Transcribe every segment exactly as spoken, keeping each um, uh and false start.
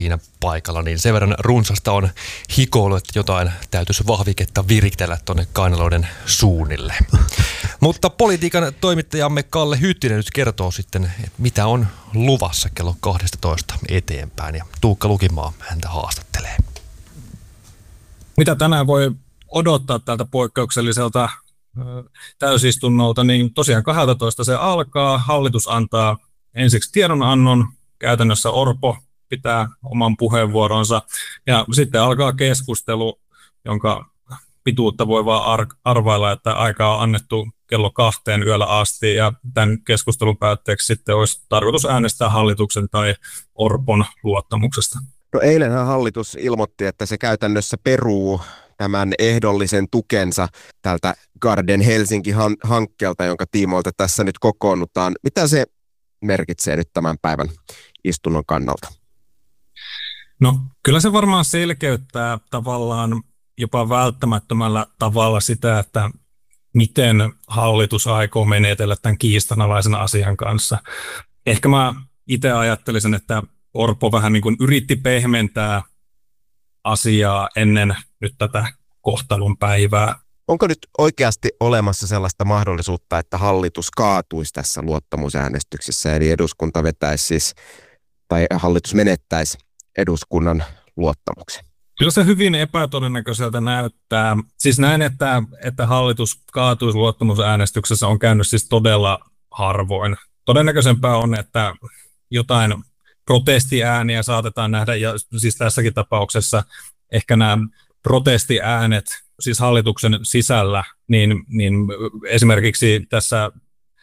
siinä paikalla, niin sen verran runsasta on hikoilu, että jotain täytyisi vahviketta viritellä tuonne kainaloiden suunnille. Mutta politiikan toimittajamme Kalle Hyttinen nyt kertoo sitten, mitä on luvassa kello kaksitoista eteenpäin, ja Tuukka Lukimaa häntä haastattelee. Mitä tänään voi odottaa tältä poikkeukselliselta täysistunnolta, niin tosiaan kaksitoista se alkaa, hallitus antaa ensiksi tiedonannon, käytännössä Orpo pitää oman puheenvuoronsa, ja sitten alkaa keskustelu, jonka pituutta voi vaan arvailla, että aikaa on annettu kello kahteen yöllä asti, ja tämän keskustelun päätteeksi sitten olisi tarkoitus äänestää hallituksen tai Orpon luottamuksesta. No eilenhän hallitus ilmoitti, että se käytännössä peruu tämän ehdollisen tukensa tältä Garden Helsinki-hankkeelta, jonka tiimoilta tässä nyt kokoonnutaan. Mitä se merkitsee nyt tämän päivän istunnon kannalta? No kyllä se varmaan selkeyttää tavallaan jopa välttämättömällä tavalla sitä, että miten hallitus aikoo menetellä tämän kiistanalaisen asian kanssa. Ehkä mä itse ajattelisin, että Orpo vähän niin kuin yritti pehmentää asiaa ennen nyt tätä kohtalun päivää. Onko nyt oikeasti olemassa sellaista mahdollisuutta, että hallitus kaatuisi tässä luottamusäänestyksessä, eli eduskunta vetäisi siis, tai hallitus menettäisi eduskunnan luottamuksen? Kyllä se hyvin epätodennäköiseltä näyttää. Siis näin, että, että hallitus kaatuisi luottamusäänestyksessä on käynyt siis todella harvoin. Todennäköisempää on, että jotain protestiääniä saatetaan nähdä, ja siis tässäkin tapauksessa ehkä nämä protestiäänet, siis hallituksen sisällä, niin, niin esimerkiksi tässä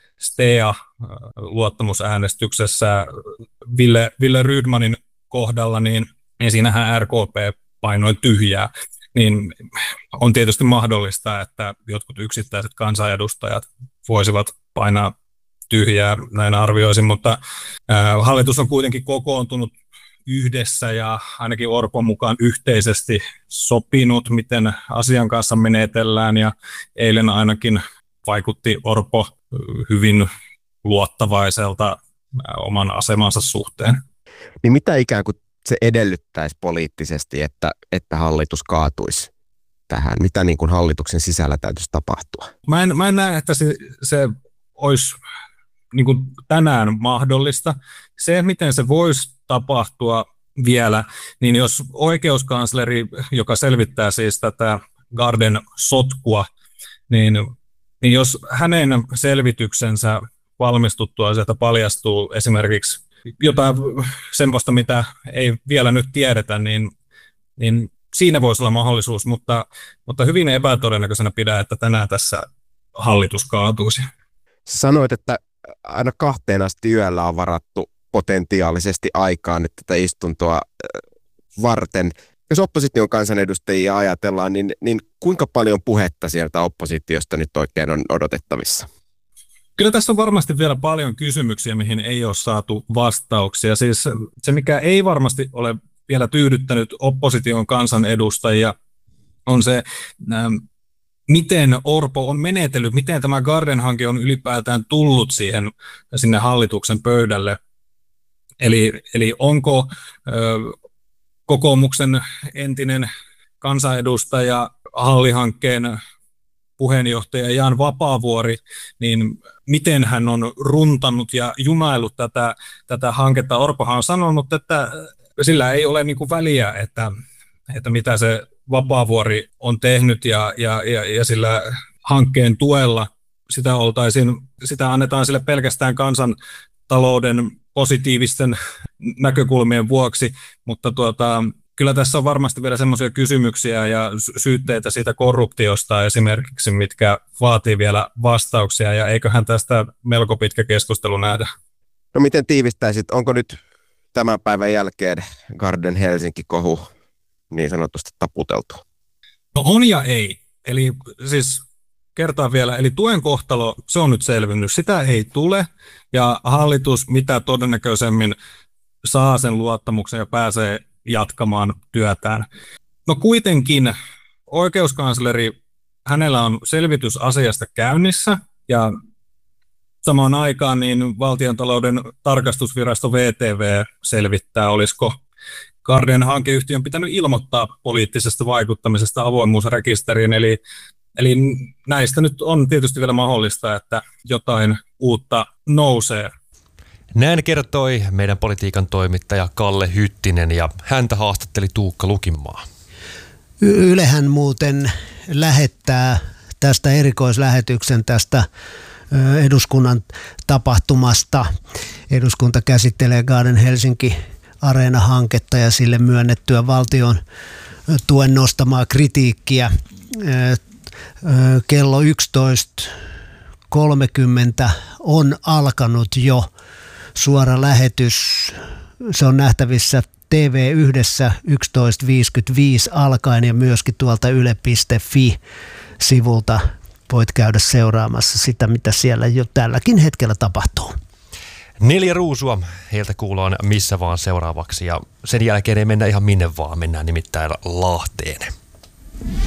STEA-luottamusäänestyksessä Ville, Ville Rydmanin kohdalla, niin, niin siinähän R K P painoi tyhjää, niin on tietysti mahdollista, että jotkut yksittäiset kansanedustajat voisivat painaa tyhjää, näin arvioisin, mutta ää, hallitus on kuitenkin kokoontunut yhdessä ja ainakin Orpon mukaan yhteisesti sopinut, miten asian kanssa menetellään, ja eilen ainakin vaikutti Orpo hyvin luottavaiselta oman asemansa suhteen. Niin mitä ikään kuin se edellyttäisi poliittisesti, että, että hallitus kaatuisi tähän? Mitä niin kuin hallituksen sisällä täytyisi tapahtua? Mä en, mä en näe, että se, se olisi niin kuin tänään mahdollista. Se, miten se voisi tapahtua vielä, niin jos oikeuskansleri, joka selvittää siis tätä Garden sotkua, niin, niin jos hänen selvityksensä valmistuttua sieltä paljastuu esimerkiksi jotain semmoista, mitä ei vielä nyt tiedetä, niin, niin siinä voisi olla mahdollisuus, mutta, mutta hyvin epätodennäköisenä pidän, että tänään tässä hallitus kaatuisi. Sanoit, että aina kahteen asti yöllä on varattu potentiaalisesti aikaa nyt tätä istuntoa varten. Jos opposition kansanedustajia ajatellaan, niin, niin kuinka paljon puhetta sieltä oppositiosta nyt oikein on odotettavissa? Kyllä tässä on varmasti vielä paljon kysymyksiä, mihin ei ole saatu vastauksia. Siis se, mikä ei varmasti ole vielä tyydyttänyt opposition kansanedustajia, on se, miten Orpo on menetellyt, miten tämä Garden-hanke on ylipäätään tullut siihen, sinne hallituksen pöydälle. Eli, eli onko ö, kokoomuksen entinen kansanedustaja Halli-hankkeen puheenjohtaja Jan Vapaavuori, niin miten hän on runtannut ja junaillut tätä, tätä hanketta. Orpohan on sanonut, että sillä ei ole niin kuin väliä, että, että mitä se Vapaavuori on tehnyt, ja, ja, ja, ja sillä hankkeen tuella sitä, oltaisiin, sitä annetaan sille pelkästään kansantalouden positiivisten näkökulmien vuoksi, mutta tuota, kyllä tässä on varmasti vielä semmoisia kysymyksiä ja syytteitä siitä korruptiosta esimerkiksi, mitkä vaatii vielä vastauksia, ja eiköhän tästä melko pitkä keskustelu nähdä. No miten tiivistäisit, onko nyt tämän päivän jälkeen Garden Helsinki-kohu niin sanotusti taputeltu? No on ja ei. Eli siis kertaan vielä, eli tuen kohtalo, se on nyt selvinnyt, sitä ei tule, ja hallitus mitä todennäköisemmin saa sen luottamuksen ja pääsee jatkamaan työtään. No kuitenkin oikeuskansleri, hänellä on selvitys asiasta käynnissä, ja samaan aikaan niin Valtiontalouden tarkastusvirasto V T V selvittää, olisiko Guardian hankeyhtiön pitänyt ilmoittaa poliittisesta vaikuttamisesta avoimuusrekisteriin, eli, eli näistä nyt on tietysti vielä mahdollista, että jotain uutta nousee. Näin kertoi meidän politiikan toimittaja Kalle Hyttinen ja häntä haastatteli Tuukka Lukinmaa. Ylehän muuten lähettää tästä erikoislähetyksen tästä eduskunnan tapahtumasta. Eduskunta käsittelee Garden Helsinki Areena-hanketta ja sille myönnettyä valtion tuen nostamaa kritiikkiä. Kello yksitoista kolmekymmentä on alkanut jo suora lähetys. Se on nähtävissä T V yhdessä yksitoista viisikymmentäviisi alkaen ja myöskin tuolta yle piste fi-sivulta voit käydä seuraamassa sitä, mitä siellä jo tälläkin hetkellä tapahtuu. Neljä ruusua heiltä kuullaan missä vaan seuraavaksi ja sen jälkeen ei mennä ihan minne vaan, mennään nimittäin Lahteen.